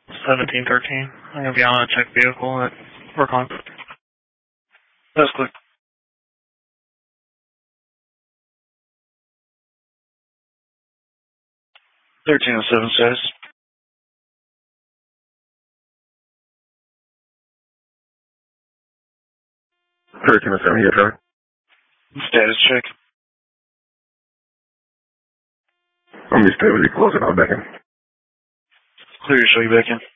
1713. I'm going to be on a check vehicle at Work-On. That's quick. 1307 status. 1307, here, sir. Status check. I'm going to stay with you close it. I'll back in. Clear, show you back in.